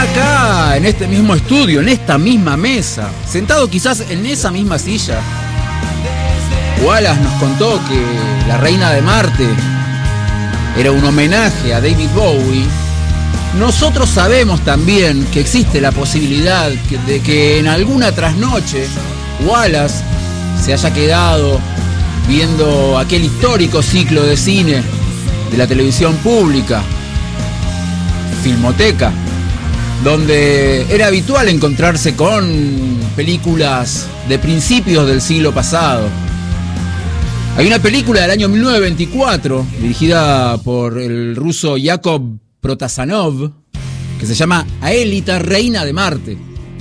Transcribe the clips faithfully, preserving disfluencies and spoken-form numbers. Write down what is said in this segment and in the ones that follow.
acá, en este mismo estudio, en esta misma mesa, sentado quizás en esa misma silla, Wallace nos contó que La Reina de Marte era un homenaje a David Bowie. Nosotros sabemos también que existe la posibilidad de que en alguna trasnoche Wallace se haya quedado viendo aquel histórico ciclo de cine de la televisión pública, Filmoteca, donde era habitual encontrarse con películas de principios del siglo pasado. Hay una película del año mil novecientos veinticuatro, dirigida por el ruso Yakov Protasanov, que se llama Aelita, Reina de Marte.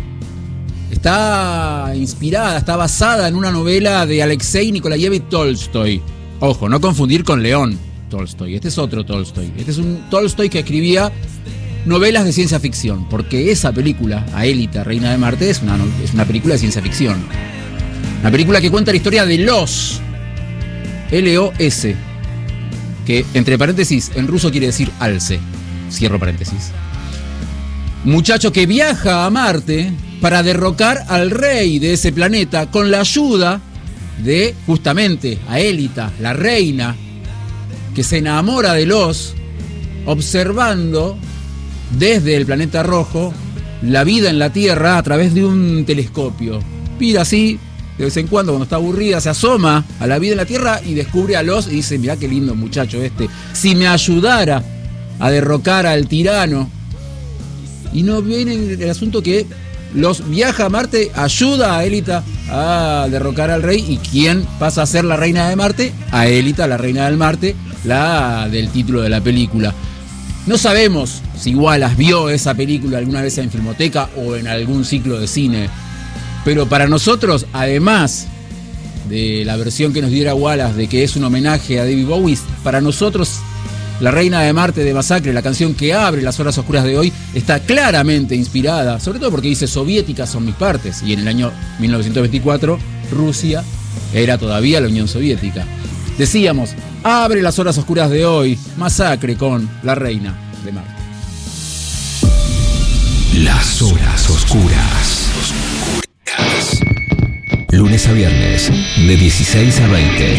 Está inspirada, está basada en una novela de Alexei Nikolaevich Tolstoy. Ojo, no confundir con León Tolstoy. Este es otro Tolstoy. Este es un Tolstoy que escribía novelas de ciencia ficción, porque esa película, Aelita, Reina de Marte, es una, es una película de ciencia ficción. Una película que cuenta la historia de Los, L O S, que entre paréntesis en ruso quiere decir alce, cierro paréntesis. Muchacho que viaja a Marte para derrocar al rey de ese planeta con la ayuda de justamente Aelita, la reina, que se enamora de Los, observando desde el planeta rojo la vida en la Tierra a través de un telescopio. Mira así, de vez en cuando, cuando está aburrida, se asoma a la vida en la Tierra y descubre a Los y dice: mirá qué lindo muchacho este, si me ayudara a derrocar al tirano. Y no viene el asunto que Los viaja a Marte, ayuda a Aelita a derrocar al rey. ¿Y quién pasa a ser la reina de Marte? Aelita, la reina del Marte, la del título de la película. No sabemos si Wallace vio esa película alguna vez en Filmoteca o en algún ciclo de cine, pero para nosotros, además de la versión que nos diera Wallace de que es un homenaje a David Bowie, para nosotros La Reina de Marte de Masacre, la canción que abre Las Horas Oscuras de hoy, está claramente inspirada, sobre todo porque dice soviéticas son mis partes, y en el año mil novecientos veinticuatro Rusia era todavía la Unión Soviética. Decíamos, abre Las Horas Oscuras de hoy, Masacre con La Reina de Marte. Las Horas Oscuras. Lunes a viernes, de dieciséis a veinte.